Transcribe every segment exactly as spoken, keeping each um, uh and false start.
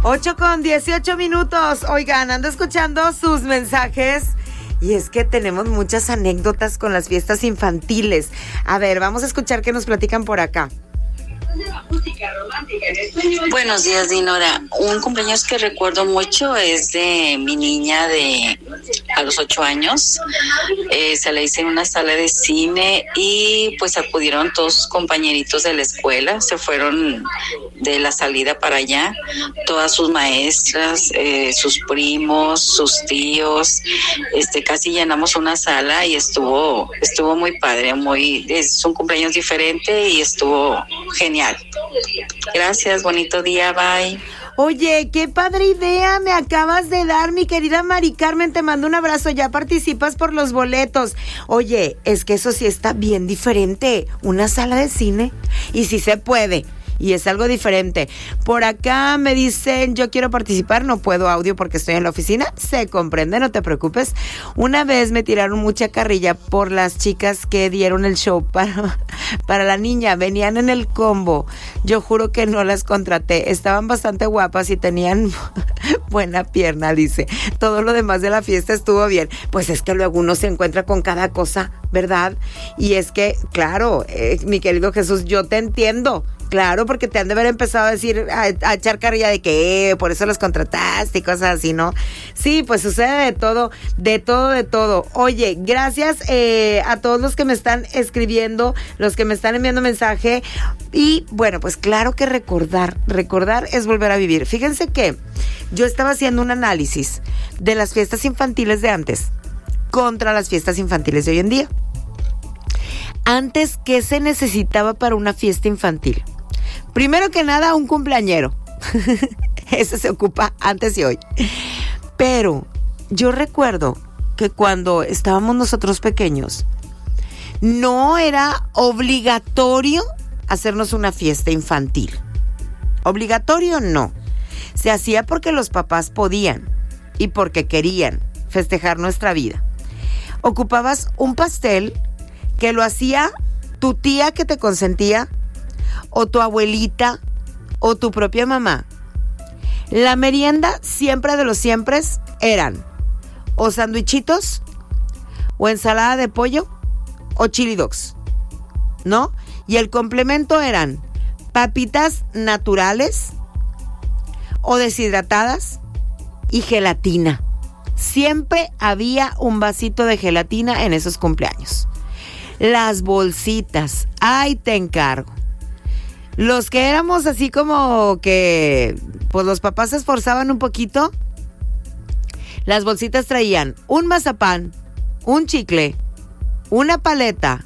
ocho con dieciocho minutos. Oigan, ando escuchando sus mensajes. Y es que tenemos muchas anécdotas con las fiestas infantiles. A ver, vamos a escuchar qué nos platican por acá. Buenos días, Dinora. Un cumpleaños que recuerdo mucho es de mi niña de a los ocho años. Eh, se le hizo en una sala de cine y pues acudieron todos sus compañeritos de la escuela. Se fueron de la salida para allá. Todas sus maestras, eh, sus primos, sus tíos. Este, casi llenamos una sala y estuvo, estuvo muy padre. Muy, es un cumpleaños diferente y estuvo genial. Gracias, bonito día, bye. Oye, qué padre idea me acabas de dar, mi querida Mari Carmen, te mando un abrazo, ya participas por los boletos. Oye, es que eso sí está bien diferente, una sala de cine, y sí se puede. Y es algo diferente. Por acá me dicen, yo quiero participar, no puedo audio porque estoy en la oficina. Se comprende, no te preocupes. Una vez me tiraron mucha carrilla por las chicas que dieron el show para, para la niña. Venían en el combo. Yo juro que no las contraté. Estaban bastante guapas y tenían buena pierna, dice. Todo lo demás de la fiesta estuvo bien. Pues es que luego uno se encuentra con cada cosa, ¿verdad? Y es que, claro, eh, mi querido Jesús, yo te entiendo. Claro, porque te han de haber empezado a decir, a, a echar carrilla de que eh, por eso los contrataste y cosas así, ¿no? Sí, pues sucede de todo, de todo, de todo. Oye, gracias eh, a todos los que me están escribiendo, los que me están enviando mensaje. Y bueno, pues claro que recordar, recordar es volver a vivir. Fíjense que yo estaba haciendo un análisis de las fiestas infantiles de antes contra las fiestas infantiles de hoy en día. Antes, ¿qué se necesitaba para una fiesta infantil? Primero que nada, un cumpleañero. Ese se ocupa antes y hoy. Pero yo recuerdo que cuando estábamos nosotros pequeños, no era obligatorio hacernos una fiesta infantil. Obligatorio no. Se hacía porque los papás podían y porque querían festejar nuestra vida. Ocupabas un pastel que lo hacía tu tía que te consentía, o tu abuelita, o tu propia mamá. La merienda siempre de los siempres eran o sandwichitos, o ensalada de pollo, o chili dogs, ¿no? Y el complemento eran papitas naturales, o deshidratadas, y gelatina. Siempre había un vasito de gelatina en esos cumpleaños. Las bolsitas, ay, te encargo. Los que éramos así como que, pues los papás se esforzaban un poquito, las bolsitas traían un mazapán, un chicle, una paleta.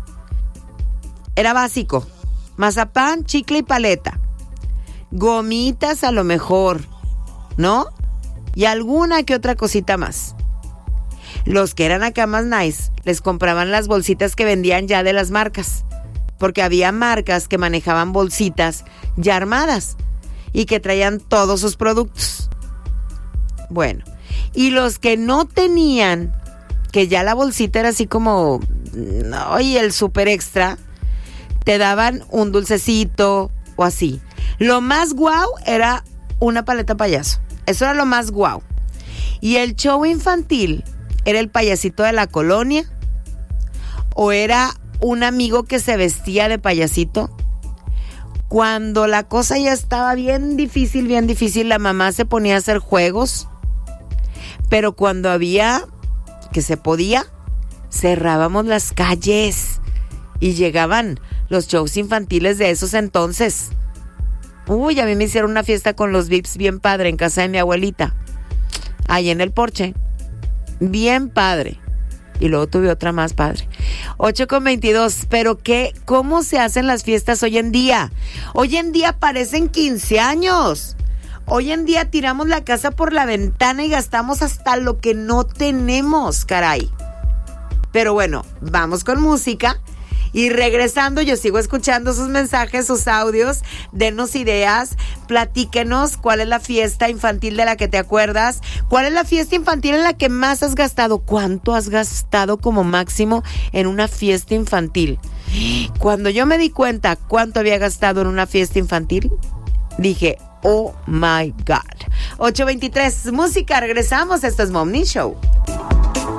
Era básico. Mazapán, chicle y paleta. Gomitas a lo mejor, ¿no? Y alguna que otra cosita más. Los que eran acá más nice, les compraban las bolsitas que vendían ya de las marcas. Porque había marcas que manejaban bolsitas ya armadas y que traían todos sus productos. Bueno, y los que no tenían, que ya la bolsita era así como, oye, el super extra, te daban un dulcecito o así. Lo más guau era una paleta payaso. Eso era lo más guau. Y el show infantil era el payasito de la colonia, o era un amigo que se vestía de payasito. Cuando la cosa ya estaba bien difícil, bien difícil, la mamá se ponía a hacer juegos. Pero cuando había, que se podía, cerrábamos las calles y llegaban los shows infantiles de esos entonces. Uy, a mí me hicieron una fiesta con los V I Ps bien padre en casa de mi abuelita, ahí en el porche. Bien padre. Y luego tuve otra más padre. ocho con veintidós. Pero qué, ¿cómo se hacen las fiestas hoy en día? Hoy en día parecen quince años. Hoy en día tiramos la casa por la ventana y gastamos hasta lo que no tenemos, caray. Pero bueno, vamos con música. Y regresando, yo sigo escuchando sus mensajes, sus audios. Denos ideas, platíquenos cuál es la fiesta infantil de la que te acuerdas. ¿Cuál es la fiesta infantil en la que más has gastado? ¿Cuánto has gastado como máximo en una fiesta infantil? Cuando yo me di cuenta cuánto había gastado en una fiesta infantil, dije, oh my God. ocho dos tres. Música, regresamos. Esto es Mommy Show.